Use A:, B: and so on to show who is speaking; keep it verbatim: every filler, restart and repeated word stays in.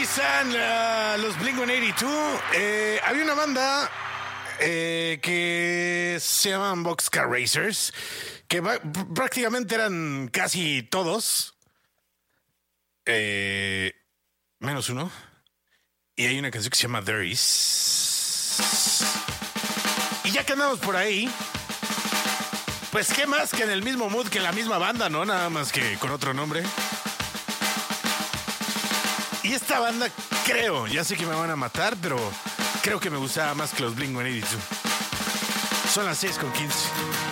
A: están uh, los Blink ciento ochenta y dos. Eh, había una banda eh, que se llaman Boxcar Racers, que va, prácticamente eran casi todos, eh, menos uno. Y hay una canción que se llama There Is. Y ya que andamos por ahí, pues qué más que en el mismo mood que la misma banda, ¿no? Nada más que con otro nombre. Y esta banda, creo, ya sé que me van a matar, pero creo que me gustaba más que los Blink ciento ochenta y dos. Son las seis con quince.